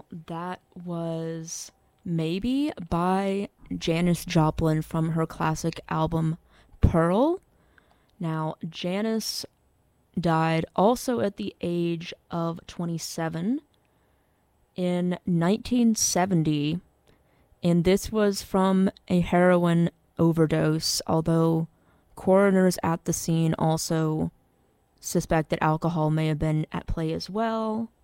that was Maybe by Janis Joplin from her classic album Pearl. Now, Janis died also at the age of 27 in 1970, and this was from a heroin overdose, although coroners at the scene also suspect that alcohol may have been at play as well.